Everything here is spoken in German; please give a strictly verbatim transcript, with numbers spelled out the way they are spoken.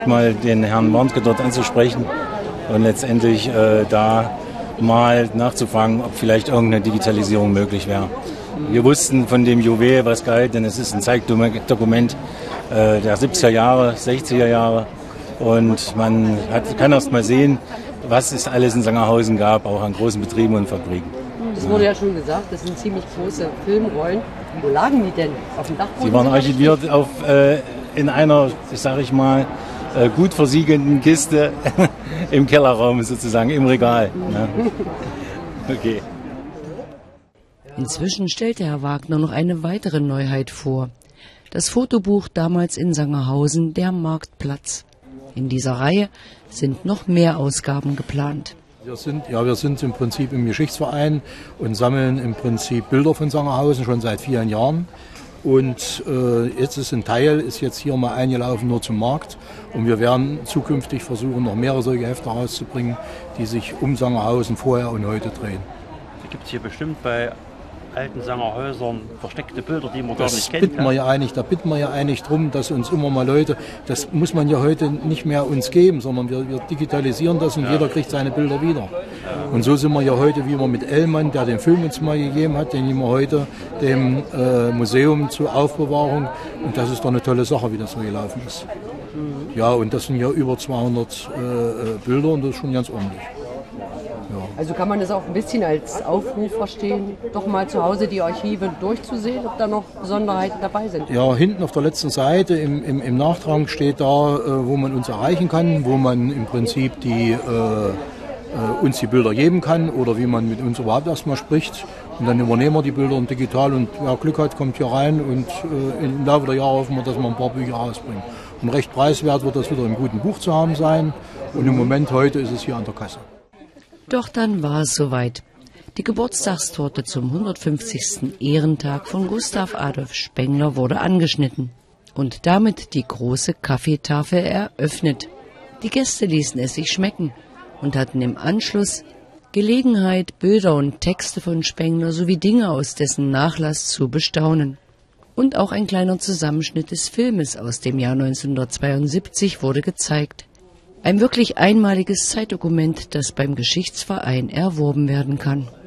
Mal den Herrn Warnke dort anzusprechen und letztendlich äh, da mal nachzufragen, ob vielleicht irgendeine Digitalisierung möglich wäre. Wir wussten von dem Juwel, was galt, denn es ist ein Zeitdokument äh, der siebziger Jahre, sechziger Jahre und man hat, kann erst mal sehen, was es alles in Sangerhausen gab, auch an großen Betrieben und Fabriken. Es wurde ja schon gesagt, das sind ziemlich große Filmrollen. Wo lagen die denn? Auf dem Dachboden? Die waren archiviert auf, äh, in einer, sag ich mal, äh, gut versiegelten Kiste im Kellerraum sozusagen, im Regal. Ne? Okay. Inzwischen stellte Herr Wagner noch eine weitere Neuheit vor. Das Fotobuch damals in Sangerhausen, der Marktplatz. In dieser Reihe sind noch mehr Ausgaben geplant. Wir sind, ja, wir sind im Prinzip im Geschichtsverein und sammeln im Prinzip Bilder von Sangerhausen schon seit vielen Jahren. Und äh, jetzt ist ein Teil, ist jetzt hier mal eingelaufen nur zum Markt. Und wir werden zukünftig versuchen, noch mehrere solche Hefte rauszubringen, die sich um Sangerhausen vorher und heute drehen. Da gibt es hier bestimmt bei alten Sangerhäusern versteckte Bilder, die man gar nicht kennt. Bitten wir ja eigentlich, da bitten wir ja eigentlich drum, dass uns immer mal Leute, das muss man ja heute nicht mehr uns geben, sondern wir, wir digitalisieren das und ja. Jeder kriegt seine Bilder wieder. Ja. Und so sind wir ja heute, wie wir mit Ellmann, der den Film uns mal gegeben hat, den geben wir heute dem äh, Museum zur Aufbewahrung. Und das ist doch eine tolle Sache, wie das so gelaufen ist. Mhm. Ja, und das sind ja über zweihundert äh, Bilder und das ist schon ganz ordentlich. Ja. Also kann man das auch ein bisschen als Aufruf verstehen, doch mal zu Hause die Archive durchzusehen, ob da noch Besonderheiten dabei sind? Ja, hinten auf der letzten Seite im, im, im Nachtrag steht da, äh, wo man uns erreichen kann, wo man im Prinzip die, äh, äh, uns die Bilder geben kann oder wie man mit uns überhaupt erstmal spricht. Und dann übernehmen wir die Bilder digital und wer Glück hat, kommt hier rein und äh, im Laufe der Jahre hoffen wir, dass wir ein paar Bücher rausbringen. Und recht preiswert wird das wieder im guten Buch zu haben sein und im Moment heute ist es hier an der Kasse. Doch dann war es soweit. Die Geburtstagstorte zum hundertfünfzigsten Ehrentag von Gustav Adolf Spengler wurde angeschnitten und damit die große Kaffeetafel eröffnet. Die Gäste ließen es sich schmecken und hatten im Anschluss Gelegenheit, Bilder und Texte von Spengler sowie Dinge aus dessen Nachlass zu bestaunen. Und auch ein kleiner Zusammenschnitt des Filmes aus dem Jahr neunzehnhundertzweiundsiebzig wurde gezeigt. Ein wirklich einmaliges Zeitdokument, das beim Geschichtsverein erworben werden kann.